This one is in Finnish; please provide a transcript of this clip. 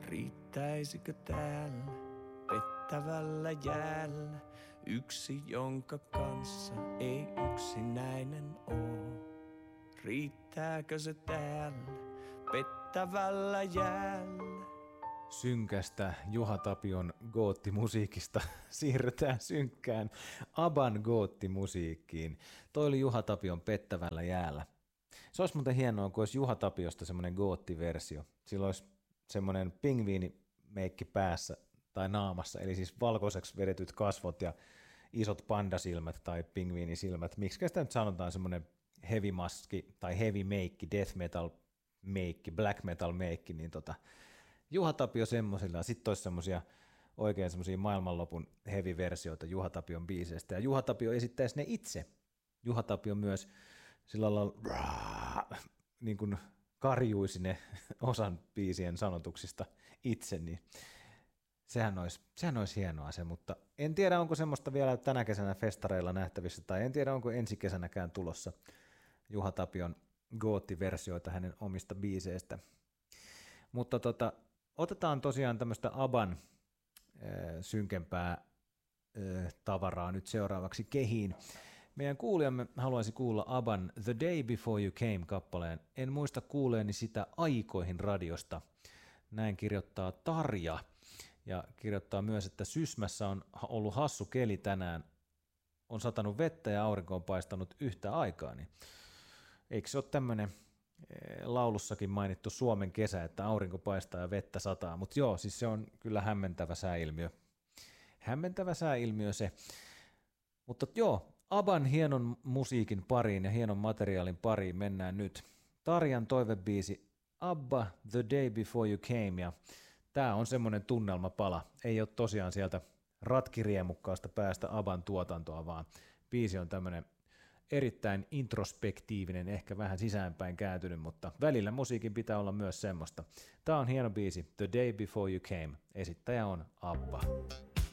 Riittäisikö täällä pettävällä jäällä yksi, jonka kanssa ei yksinäinen oo? Riittääkö se täällä pettävällä jäällä? Synkästä Juha Tapion goottimusiikista siirrytään synkkään ABBAn goottimusiikkiin. Toi oli Juha Tapion Pettävällä jäällä. Se olisi muuten hienoa, kun olisi Juha Tapiosta semmoinen goottiversio. Sillä olisi semmoinen pingviinimeikki päässä tai naamassa, eli siis valkoiseksi vedetyt kasvot ja isot pandasilmät tai pingviinisilmät. Miksi sitä nyt sanotaan semmoinen heavy maski tai heavy meikki, death metal meikki, black metal meikki, niin Juha Tapio semmoisilla, ja sitten olisi semmoisia oikein semmoisia maailmanlopun heavy-versioita Juha Tapion biiseistä, ja Juha Tapio esittäisi ne itse. Juha Tapio myös sillä lailla niin kuin karjuisi ne osan biisien sanotuksista itse, niin sehän olisi hienoa se, mutta en tiedä, onko semmoista vielä tänä kesänä festareilla nähtävissä, tai en tiedä, onko ensi kesänäkään tulossa Juha Tapion goottiversioita hänen omista biiseistä. Mutta otetaan tosiaan tämmöistä ABBAn synkempää tavaraa nyt seuraavaksi kehiin. Meidän kuulijamme haluaisi kuulla ABBAn The Day Before You Came-kappaleen. En muista kuuleeni sitä aikoihin radiosta. Näin kirjoittaa Tarja. Ja kirjoittaa myös, että Sysmässä on ollut hassu keli tänään. On satanut vettä ja aurinko on paistanut yhtä aikaa. Niin eikö se ole tämmöinen laulussakin mainittu Suomen kesä, että aurinko paistaa ja vettä sataa, mutta joo, siis se on kyllä hämmentävä sääilmiö. Hämmentävä sääilmiö se. Mutta joo, ABBAn hienon musiikin pariin ja hienon materiaalin pariin mennään nyt. Tarjan toivebiisi ABBA The Day Before You Came, ja tää on semmoinen tunnelmapala. Ei ole tosiaan sieltä ratkiriemukkaasta päästä ABBAn tuotantoa, vaan biisi on tämmöinen erittäin introspektiivinen, ehkä vähän sisäänpäin kääntynyt, mutta välillä musiikin pitää olla myös semmoista. Tää on hieno biisi, The Day Before You Came. Esittäjä on ABBA.